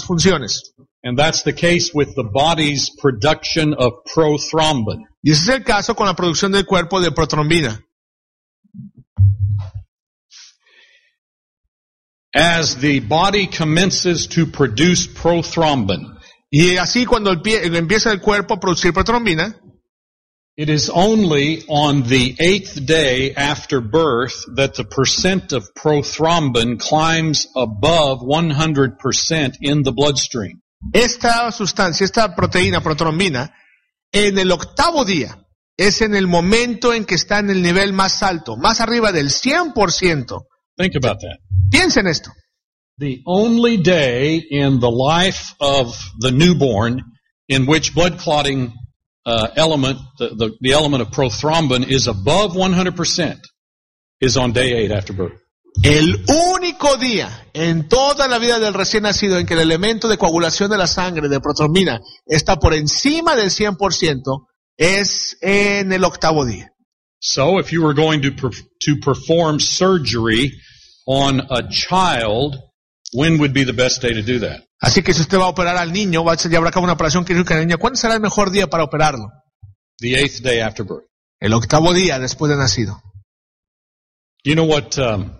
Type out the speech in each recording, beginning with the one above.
funciones. And that's the case with the body's production of prothrombin. Y ese es el caso con la producción del cuerpo de protrombina. As the body commences to produce prothrombin, Y así cuando empieza el cuerpo a producir protrombina, it is only on the 8th day after birth that the percent of prothrombin climbs above 100% in the bloodstream. esta sustancia, esta proteína, protrombina, en el 8º día, es en el momento en que está en el nivel más alto, más arriba del 100%. Think about that. Piensen esto. The only day in the life of the newborn in which blood clotting element, the element of prothrombin is above 100% is on day 8 after birth. El único día en toda la vida del recién nacido en que el elemento de coagulación de la sangre, de protrombina, está por encima del 100% es en el 8º día. So if you were going to perform surgery on a child, when would be the best day to do that? Así que si usted va a operar al niño, va a llevar a cabo una operación quirúrgica al niño, ¿cuándo será el mejor día para operarlo? The 8th day after birth. El 8º día después de nacido. You know what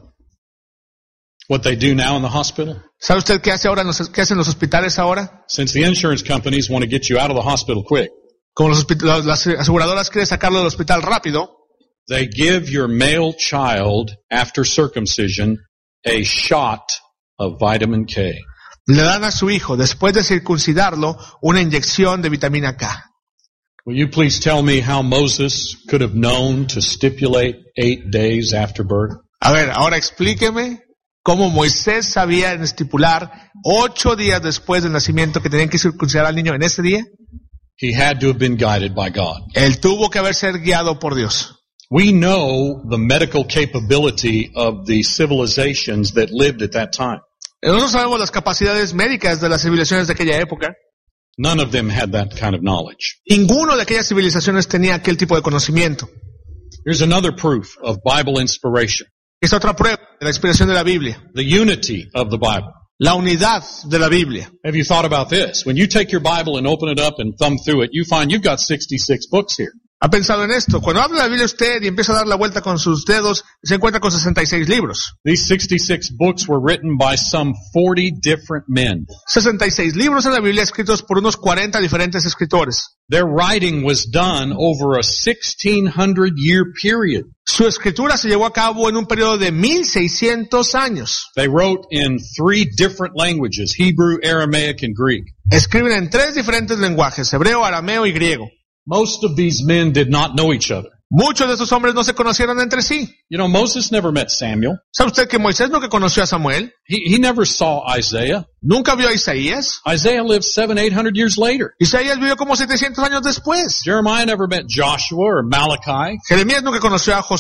they do now in the hospital? ¿Sabe usted qué hacen los hospitales ahora? Since the insurance companies want to get you out of the hospital quick, Como las aseguradoras quieren sacarlo del hospital rápido, they give your male child, after circumcision, a shot of vitamin K. le dan a su hijo, después de circuncidarlo, una inyección de vitamina K. Will you please tell me how Moses could have known to stipulate 8 days after birth? A ver, ahora explíqueme cómo Moisés sabía estipular 8 días después del nacimiento que tenían que circuncidar al niño en ese día. He had to have been guided by God. Él tuvo que haber sido guiado por Dios. We know the medical capability of the civilizations that lived at that time. Nosotros sabemos las capacidades médicas de las civilizaciones de aquella época. None of them had that kind of knowledge. Ninguno de aquellas civilizaciones tenía aquel tipo de conocimiento. Here's another proof of Bible inspiration. Esta otra prueba de la inspiración de la Biblia. The unity of the Bible. La unidad de la Biblia. Have you thought about this? When you take your Bible and open it up and thumb through it, you find you've got 66 books here. ¿Ha pensado en esto? Cuando habla la Biblia usted y empieza a dar la vuelta con sus dedos, se encuentra con 66 libros. These 66 books were written by some 40 different men. 66 libros en la Biblia escritos por unos 40 diferentes escritores. Their writing was done over a 1600-year period. Su escritura se llevó a cabo en un periodo de 1600 años. They wrote in 3 different languages, Hebrew, Aramaic, and Greek. Escriben en 3 diferentes lenguajes, hebreo, arameo y griego. Most of these men did not know each other. Muchos de estos hombres no se conocieron entre sí. You know, Moses never met Samuel. ¿Sabe usted que Moisés nunca conoció a Samuel? He never saw Isaiah. Nunca vio a Isaías. Isaiah lived 700-800 years later. Isaías vivió como 700 años después. Jeremiah never met Joshua or Malachi. Jeremías nunca conoció a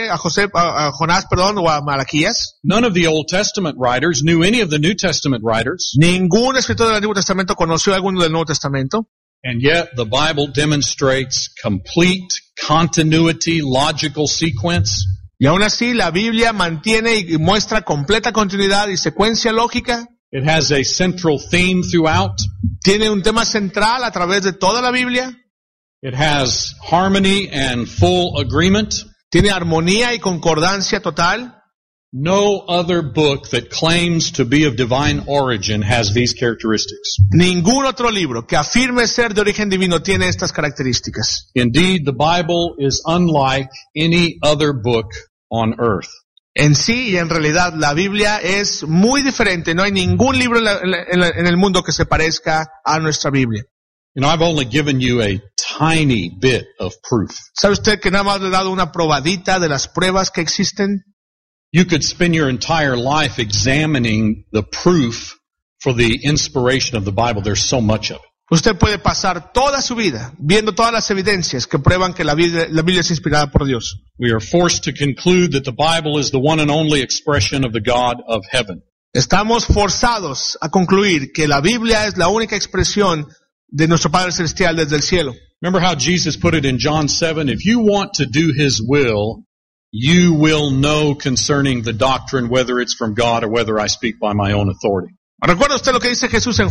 Jonás, o a Malaquías. None of the Old Testament writers knew any of the New Testament writers. Ningún escritor del Antiguo Testamento conoció a alguno del Nuevo Testamento. And yet the Bible demonstrates complete continuity, logical sequence. Y aún así la Biblia mantiene y muestra completa continuidad y secuencia lógica. It has a central theme throughout. Tiene un tema central a través de toda la Biblia. It has harmony and full agreement. Tiene armonía y concordancia total. No other book that claims to be of divine origin has these characteristics. Ningún otro libro que afirme ser de origen divino tiene estas características. Indeed, the Bible is unlike any other book on earth. En sí y en realidad la Biblia es muy diferente. No hay ningún libro en el mundo que se parezca a nuestra Biblia. You know, I've only given you a tiny bit of proof. ¿Sabe usted que nada más le he dado una probadita de las pruebas que existen? You could spend your entire life examining the proof for the inspiration of the Bible. There's so much of it. Usted puede pasar toda su vida viendo todas las evidencias que prueban que la Biblia es inspirada por Dios. We are forced to conclude that the Bible is the one and only expression of the God of heaven. Estamos forzados a concluir que la Biblia es la única expresión de nuestro Padre Celestial desde el cielo. Remember how Jesus put it in John 7? If you want to do His will, you will know concerning the doctrine whether it's from God or whether I speak by my own authority. ¿Recuerda usted lo que dice Jesús en